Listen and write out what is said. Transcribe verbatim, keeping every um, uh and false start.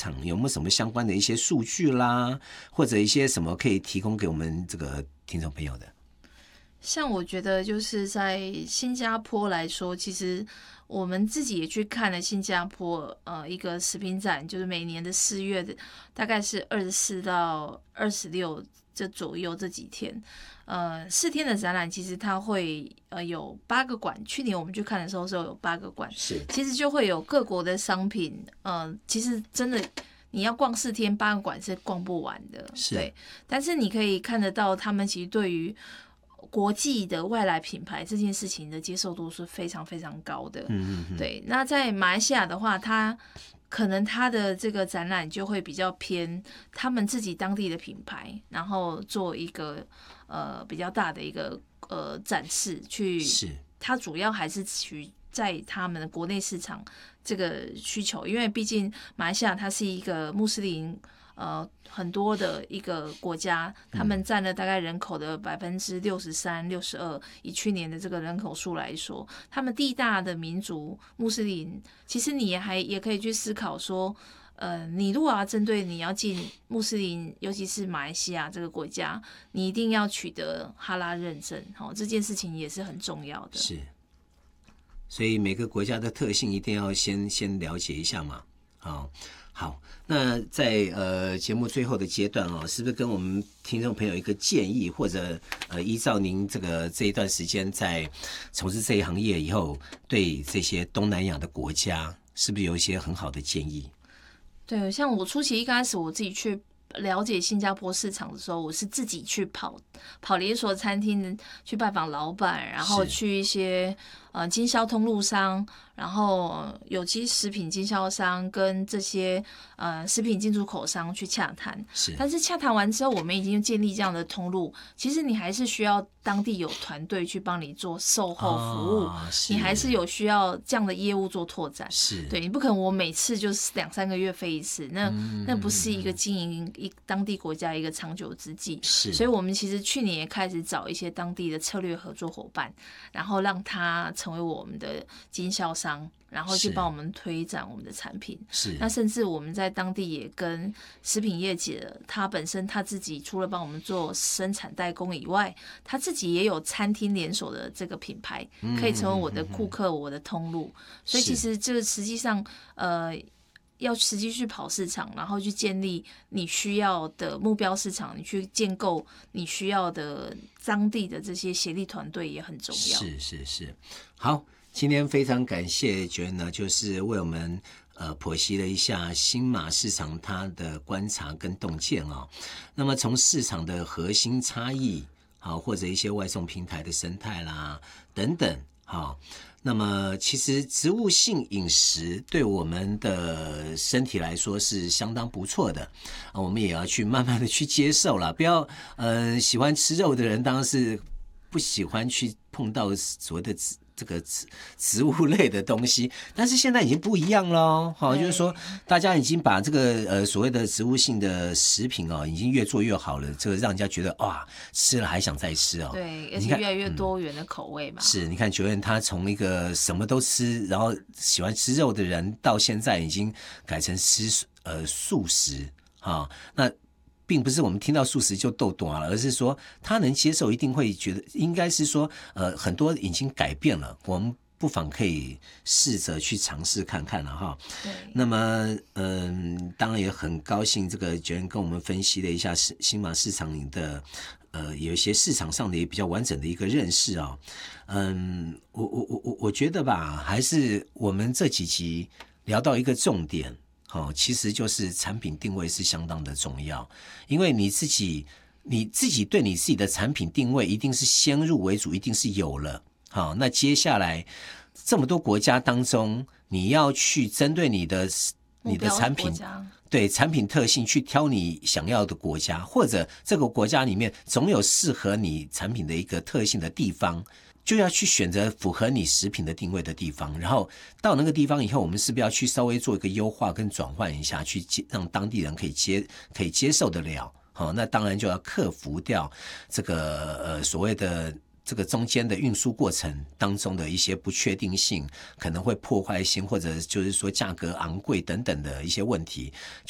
场有没有什么相关的一些数据啦，或者一些什么可以提供给我们这个听众朋友的？ 像我觉得就是在新加坡来说，其实我们自己也去看了新加坡呃一个食品展，就是每年的四月的，大概是二十四到二十六这左右这几天，呃四天的展览，其实它会呃有八个馆，去年我们去看的时候是有八个馆， 是， 其实就会有各国的商品，呃其实真的。你要逛四天八个馆是逛不完的，对。但是你可以看得到，他们其实对于国际的外来品牌这件事情的接受度是非常非常高的。 嗯嗯， 对。那在马来西亚的话，它可能它的这个展览就会比较偏他们自己当地的品牌，然后做一个呃比较大的一个呃展示去。 是。 它主要还是取在他们的国内市场这个需求，因为毕竟马来西亚它是一个穆斯林呃很多的一个国家，他们占了大概人口的百分之六十三、六十二。以去年的这个人口数来说，他们地大的民族穆斯林，其实你也还也可以去思考说，呃，你如果要针对你要进穆斯林，尤其是马来西亚这个国家，你一定要取得哈拉认证，哦，这件事情也是很重要的。 是。所以每个国家的特性一定要先先了解一下嘛。好，好，那在呃节目最后的阶段哦，是不是跟我们听众朋友一个建议，或者呃依照您这个这一段时间在从事这一行业以后，对这些东南亚的国家，是不是有一些很好的建议？ 对，像我初期一开始我自己去了解新加坡市场的时候，我是自己去跑跑连锁餐厅，去拜访老板，然后去一些呃经销通路商，然后有机食品经销商跟这些呃食品进出口商去洽谈。 是， 但是洽谈完之后，我们已经建立这样的通路，其实你还是需要当地有团队去帮你做售后服务，哦、你还是有需要这样的业务做拓展。 是， 对，你不可能我每次就是两三个月飞一次，那、嗯、那不是一个经营一当地国家一个长久之计。 是， 所以我们其实去年也开始找一些当地的策略合作伙伴，然后让他成为我们的经销商，然后去帮我们推展我们的产品。 是， 那甚至我们在当地也跟食品业者，他本身他自己除了帮我们做生产代工以外，他自己也有餐厅连锁的这个品牌，可以成为我的顾客、嗯、我的通路。所以其实这个实际上呃。要实际去跑市场，然后去建立你需要的目标市场，你去建构你需要的当地的这些协力团队也很重要。 是是是，好，今天非常感谢Joanna，就是为我们呃剖析了一下新马市场它的观察跟洞见啊、哦。那么从市场的核心差异，好，或者一些外送平台的生态啦等等，好。那么其实植物性饮食对我们的身体来说是相当不错的，我们也要去慢慢的去接受啦，不要呃喜欢吃肉的人当然是不喜欢去碰到所谓的这个植物类的东西，但是现在已经不一样了，好，就是说大家已经把这个呃所谓的植物性的食品哦，已经越做越好了，这个让人家觉得哇，吃了还想再吃哦。 对，而且越来越多元的口味嘛。 嗯、是，你看Joanna他从一个什么都吃，然后喜欢吃肉的人，到现在已经改成吃呃素食啊、哦，那。并不是我们听到素食就斗短了，而是说他能接受，一定会觉得应该是说，呃，很多已经改变了，我们不妨可以试着去尝试看看了哈。 对。 那么，嗯、呃，当然也很高兴，这个Joanna跟我们分析了一下新马市场的，呃，有一些市场上的也比较完整的一个认识啊、哦。嗯，我我我我我觉得吧，还是我们这几集聊到一个重点。哦，其实就是产品定位是相当的重要，因为你自己你自己对你自己的产品定位一定是先入为主，一定是有了。好，那接下来这么多国家当中，你要去针对你的你的产品，对产品特性去挑你想要的国家，或者这个国家里面总有适合你产品的一个特性的地方。就要去选择符合你食品的定位的地方，然后到那个地方以后，我们是不是要去稍微做一个优化跟转换一下，去接让当地人可以接可以接受得了。好，那当然就要克服掉这个呃所谓的这个中间的运输过程当中的一些不确定性，可能会破坏性或者就是说价格昂贵等等的一些问题，